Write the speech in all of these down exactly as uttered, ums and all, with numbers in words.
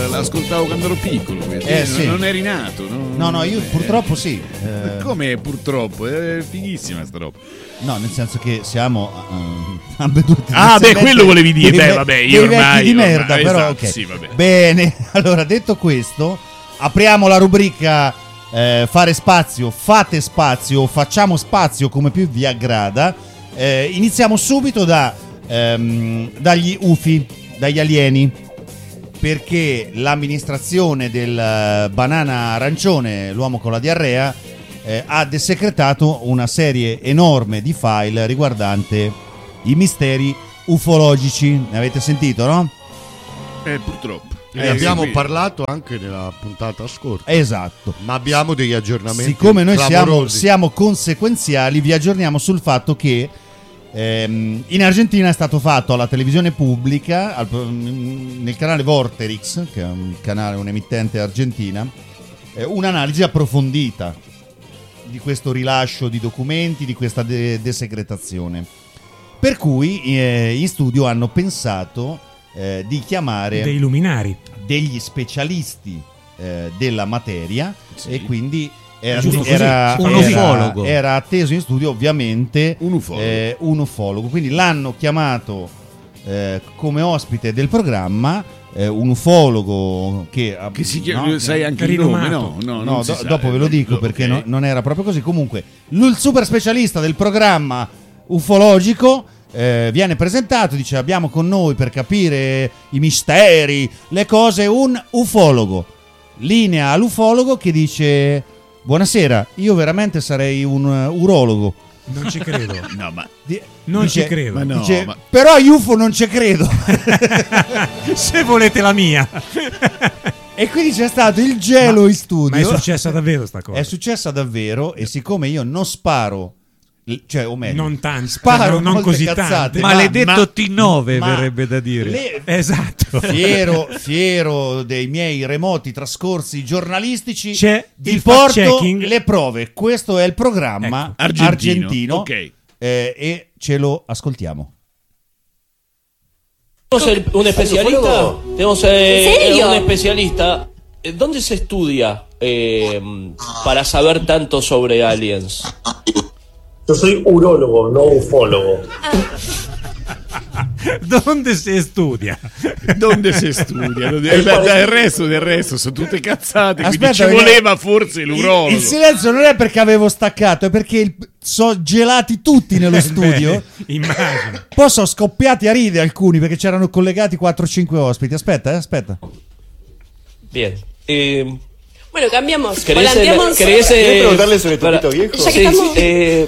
L'ascoltavo quando ero piccolo, eh, sì. non eri nato, no? No, no, io eh. purtroppo sì. Eh. Come purtroppo? È fighissima sta roba. No, nel senso che siamo uh, abbeduti. Ah, beh, quello volevi dire. Beh, vabbè, io ormai di merda, ormai, però esatto, ok. Sì, vabbè. Bene, allora detto questo, apriamo la rubrica eh, fare spazio, fate spazio, facciamo spazio come più vi aggrada. Eh, iniziamo subito da ehm, dagli U F I, dagli alieni. Perché l'amministrazione del banana arancione, l'uomo con la diarrea, eh, ha desecretato una serie enorme di file riguardante i misteri ufologici. Ne avete sentito, no? Eh, purtroppo. Ne Eh, abbiamo sì, parlato anche nella puntata scorsa. Esatto. Ma abbiamo degli aggiornamenti. Siccome noi siamo, clamorosi. siamo conseguenziali, vi aggiorniamo sul fatto che ehm, in Argentina è stato fatto alla televisione pubblica, al, nel canale Vorterix, che è un canale, un'emittente argentina, eh, un'analisi approfondita di questo rilascio di documenti, di questa de- desecretazione. Per cui eh, in studio hanno pensato eh, di chiamare dei luminari, degli specialisti eh, della materia, sì. E quindi era, Giusto era, così, un era, ufologo. era atteso in studio ovviamente un ufologo. Eh, un ufologo. Quindi l'hanno chiamato eh, come ospite del programma eh, un ufologo che, che si chiama, no? sai anche il nome, no? No, no do, dopo ve lo dico, okay. Perché no, non era proprio così. Comunque il super specialista del programma ufologico eh, viene presentato, dice: abbiamo con noi per capire i misteri, le cose, un ufologo. Linea all'ufologo che dice: buonasera, io veramente sarei un uh, urologo. Non ci credo. No, ma Di- non dice, ci credo. ma no, dice, ma... però agli U F O non ci credo. Se volete la mia. E quindi c'è stato il gelo ma, in studio. Ma è successa davvero sta cosa? È successa davvero. E siccome io non sparo, cioè o meglio, non tanto, sparo non molte così cazzate, tante. Maledetto ma, T nove ma verrebbe da dire. le, Esatto. Fiero, fiero dei miei remoti trascorsi giornalistici, C'è ti il porto fact-checking. le prove. Questo è il programma ecco, argentino, argentino ok. eh, e ce lo ascoltiamo. Tenemos el- un especialista, tenemos eh, ¿En serio? un especialista. Eh, ¿Dónde se estudia eh, para saber tanto sobre aliens? Yo soy urólogo, no ufólogo. Dove si studia? Dove si studia? Eh, beh, del resto, del resto sono tutte cazzate. Quindi Aspetta, ci perché voleva forse l'urologo. Il, il silenzio non è perché avevo staccato, è perché il, sono gelati tutti nello studio. Beh, immagino. Poi sono scoppiati a ridere alcuni perché c'erano collegati quattro cinque ospiti. Aspetta, eh, aspetta. Bien. Eh, Bueno, cambiamos. ¿Querés, Volanteamos. ¿querés, eh, ¿Querés preguntarle sobre para- Topito Viejo? Ya que Sí, estamos- eh,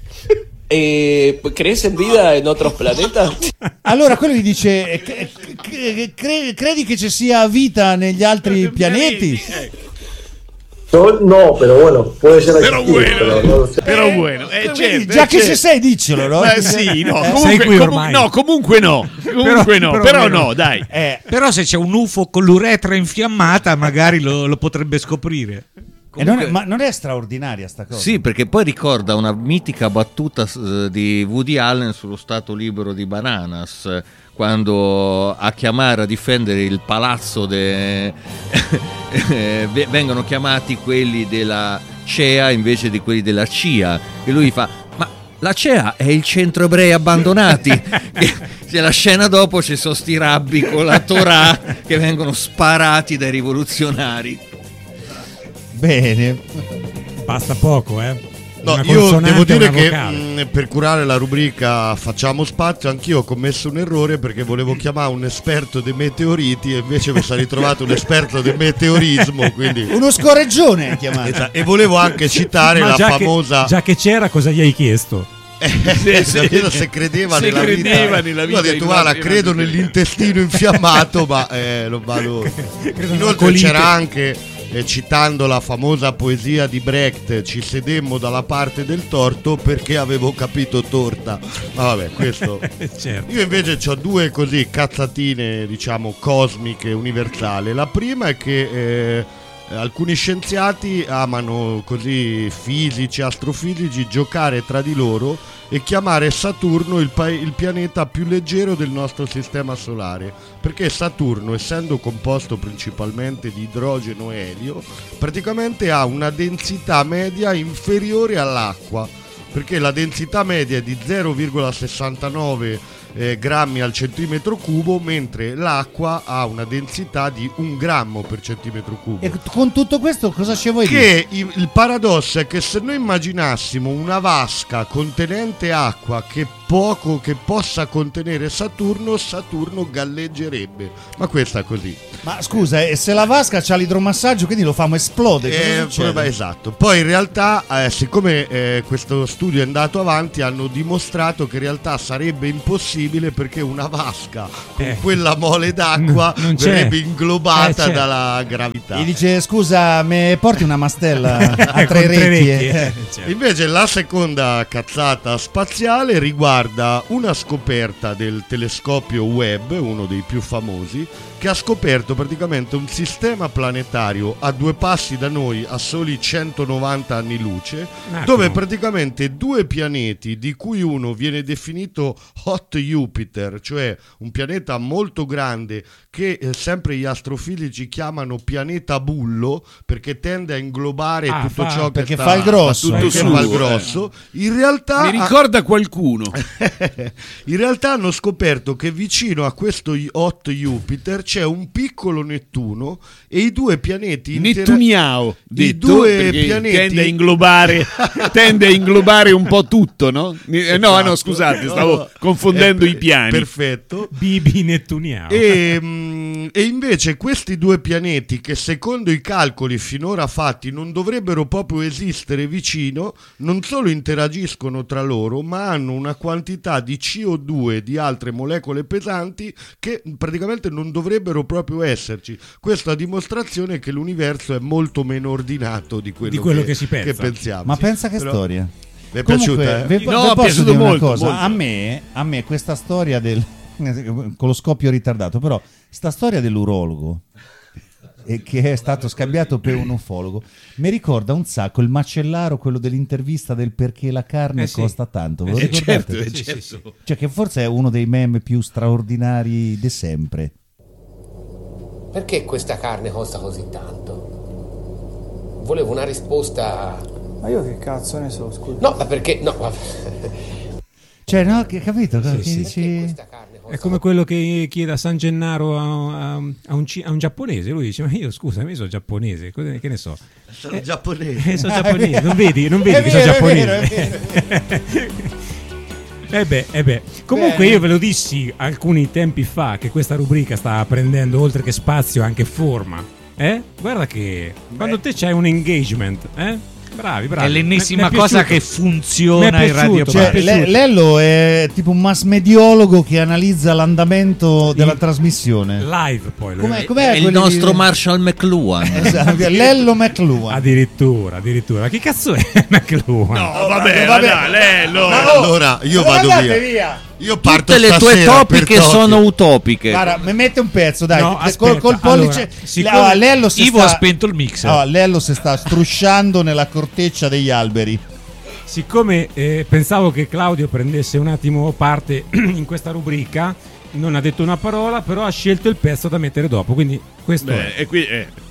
eh, ¿crees en vida en otros planetas? Allora quello gli dice: eh, cre- cre- cre- credi che ci sia vita negli altri pianeti? Yo no, pero bueno, puede ser Però existir, bueno, pero no lo sé. però bueno, eh, Quindi, certo, già eh, che certo. ci sei, diccelo, no? Eh, sì, no, Eh, comunque, sei qui comu- ormai. no, comunque no, comunque Però- no, però però meno- no, dai. eh, Però se c'è un U F O con l'uretra infiammata magari lo, lo potrebbe scoprire. e non è- ma non è straordinaria sta cosa? Sì, perché poi ricorda una mitica battuta eh, di Woody Allen sullo Stato libero di Bananas, eh, quando a chiamare a difendere il palazzo de... eh, ve- vengono chiamati quelli della C E A invece di quelli della C I A, e lui fa: ma la C E A è il centro ebrei abbandonati. Che, se la scena dopo ci sono sti rabbi con la Torah che vengono sparati dai rivoluzionari. Bene. Basta poco, eh. No, Una io consonante devo e dire una che vocale. mh, per curare la rubrica Facciamo Spazio anch'io ho commesso un errore, perché volevo chiamare un esperto dei meteoriti e invece mi sono ritrovato un esperto del meteorismo, quindi... Uno scorreggione chiamato. Esatto. E volevo anche citare Ma la già famosa... che, già che c'era, cosa gli hai chiesto? Eh, davvero, se credeva Se nella credeva vita, nella Io vita ho detto: in guarda, un'altra credo vita." nell'intestino infiammato, ma eh, non vado. nella Inoltre colite. c'era anche, eh, citando la famosa poesia di Brecht, ci sedemmo dalla parte del torto perché avevo capito torta. Ma vabbè, questo. Certo. Io invece ho due così cazzatine, diciamo, cosmiche, universali. La prima è che eh, eh, alcuni scienziati amano, così fisici, astrofisici, giocare tra di loro e chiamare Saturno il, pa- il pianeta più leggero del nostro sistema solare, perché Saturno, essendo composto principalmente di idrogeno e elio, praticamente ha una densità media inferiore all'acqua, perché la densità media è di zero virgola sessantanove eh, grammi al centimetro cubo, mentre l'acqua ha una densità di un grammo per centimetro cubo. E con tutto questo cosa ci vuoi dire? Che il, il paradosso è che se noi immaginassimo una vasca contenente acqua che poco che possa contenere Saturno, Saturno galleggerebbe. Ma questa è così. Ma scusa, e se la vasca c'ha l'idromassaggio, quindi lo famo esplodere? Cosa Eh, succede? poi- esatto. Poi in realtà, eh, siccome eh, questo studio è andato avanti, hanno dimostrato che in realtà sarebbe impossibile, perché una vasca con Eh. quella mole d'acqua Non- non c'è. verrebbe inglobata Eh, certo. dalla gravità. Gli dice, scusa, me porti una mastella a Con tre tre recchie? recchie. Eh. Certo. Invece la seconda cazzata spaziale riguarda una scoperta del telescopio Webb, uno dei più famosi, che ha scoperto praticamente un sistema planetario a due passi da noi, a soli centonovanta anni luce, Un dove attimo. praticamente due pianeti, di cui uno viene definito Hot Jupiter, cioè un pianeta molto grande che eh, sempre gli astrofisici chiamano pianeta bullo, perché tende a inglobare Ah, tutto fa- ciò che perché sta, fa il grosso. tutto Fa che il fa il suo, grosso. In realtà Mi ricorda qualcuno. in realtà hanno scoperto che vicino a questo Hot Jupiter c'è un piccolo Nettuno, e i due pianeti intera- Nettuniao, i detto, due perché pianeti tende a inglobare tende a inglobare un po' tutto, no? Eh, no, no, scusate, stavo No, confondendo eh, i piani. Perfetto. Bibi Nettuniao. E, mm, e invece questi due pianeti, che secondo i calcoli finora fatti non dovrebbero proprio esistere vicino, non solo interagiscono tra loro, ma hanno una quantità di C O due e di altre molecole pesanti che praticamente non dovrebbero proprio esserci. Questa dimostrazione che l'universo è molto meno ordinato di quello, Di quello che si pensa. pensiamo. Ma pensa che Però- storia. Vi è Comunque, piaciuta? eh? vi, vi No, è posso piaciuto dire una molto, cosa? molto. A me, a me questa storia del con lo scoppio ritardato, però sta storia dell'urologo e che è stato scambiato per un ufologo mi ricorda un sacco il macellaro, quello dell'intervista del perché la carne Eh sì. costa tanto. Ve lo Eh, ricordate? certo, eh, Sì, certo. sì, sì. Cioè che forse è uno dei meme più straordinari di sempre. Perché questa carne costa così tanto? Volevo una risposta. Ma io che cazzo ne so, scusa. No, ma perché? No, ma... Cioè, no, che capito? Che sì. dici- Perché questa carne costa È come quello che chiede a San Gennaro a, a- a un, ci- a un giapponese. Lui dice: ma io scusa, io sono giapponese, cosa- che ne so? Sono Eh, giapponese. Eh, sono giapponese, non vedi, non vedi È che vero, sono è giapponese. vero, è vero. Eh beh, eh beh. Comunque Bene. io ve lo dissi alcuni tempi fa che questa rubrica stava prendendo oltre che spazio anche forma. Eh? Guarda che quando te c'hai un engagement, eh? Bravi, bravi. È l'ennesima Mi- mi è cosa piaciuto. che funziona Mi è in Radio piaciuto, Cioè, mi è Bar. Le- piaciuto. Lello è tipo un mass mediologo che analizza l'andamento della Il- trasmissione. Live poi. lo- Com'è, com'è È il quelli nostro di- Marshall McLuhan. Esatto, Lello McLuhan. Addirittura, addirittura. Chi cazzo è McLuhan? No, vabbè, vabbè. dai, Lello. Allora io Dove vado andate via. Io parto Tutte le tue stasera topiche per Tokyo. sono utopiche. Guarda, mi mette un pezzo, dai. No, col, aspetta, col pollice. allora, siccome- Allora, Lello si Ivo sta... ha spento il mixer. allora, Lello si sta strusciando nella corteccia degli alberi. Siccome eh, pensavo che Claudio prendesse un attimo parte in questa rubrica, non ha detto una parola, però ha scelto il pezzo da mettere dopo. Quindi questo Beh, è. e qui, eh,